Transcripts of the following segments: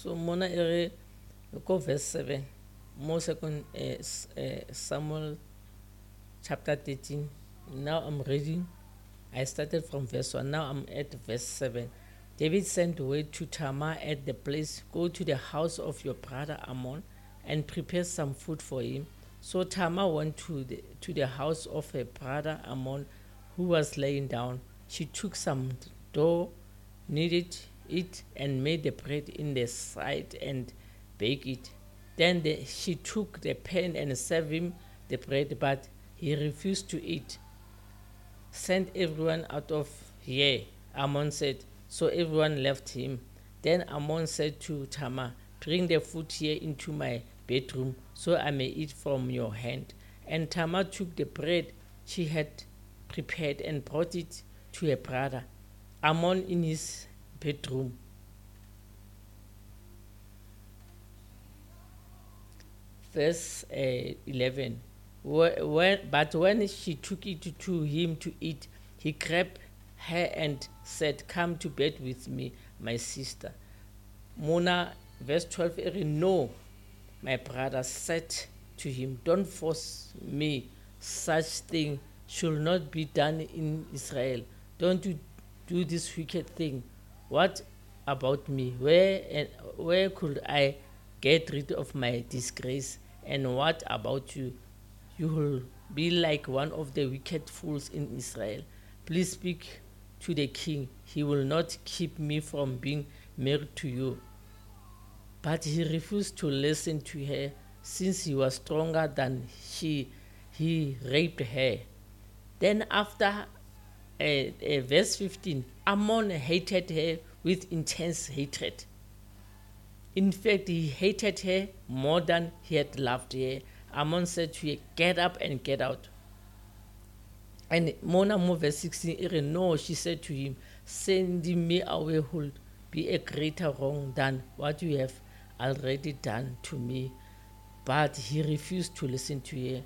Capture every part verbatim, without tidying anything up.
So mona ere go verse seven. More second uh, S- uh, Samuel chapter thirteen. Now I'm reading. I started from verse one. Now I'm at verse seven. David sent word to Tamar at the place, go to the house of your brother Ammon and prepare some food for him. So Tamar went to the, to the house of her brother Ammon, who was laying down. She took some dough, kneaded it, and made the bread in the side and baked it. Then the, she took the pan and served him the bread, but he refused to eat. Send everyone out of here, Ammon said. So everyone left him. Then Ammon said to Tamar, bring the food here into my bedroom, so I may eat from your hand. And Tamar took the bread she had prepared and brought it to her brother Ammon in his bedroom. Verse uh, eleven. When, but when she took it to him to eat, he grabbed her and said, come to bed with me, my sister. Mona, verse twelve, no, my brother said to him, don't force me. Such thing should not be done in Israel. Don't you do this wicked thing. What about me? Where and where could I get rid of my disgrace? And what about you? You will be like one of the wicked fools in Israel. Please speak to the king. He will not keep me from being married to you. But he refused to listen to her. Since he was stronger than she, he raped her. Then after uh, uh, verse fifteen, Ammon hated her with intense hatred. In fact, he hated her more than he had loved her. Ammon said to her, get up and get out. And Mona Mo verse sixteen, no, she said to him, sending me away would be a greater wrong than what you have already done to me. But he refused to listen to her.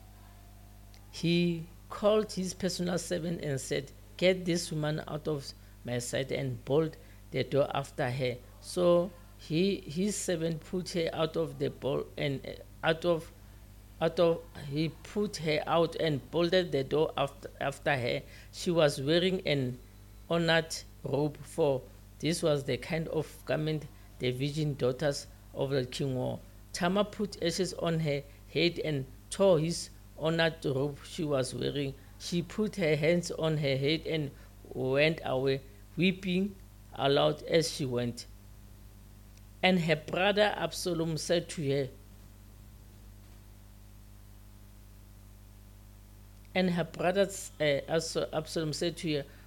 He called his personal servant and said, get this woman out of my sight, and bolted the door after her. So he his servant put her out of the ball and out of out of he put her out and bolted the door after after her. She was wearing an ornate robe, for this was the kind of garment the virgin daughters of the king wore. Tamar put ashes on her head and tore his ornate robe she was wearing. She put her hands on her head and went away, weeping aloud as she went. And her brother Absalom said to her, and her brother uh, Absalom said to her,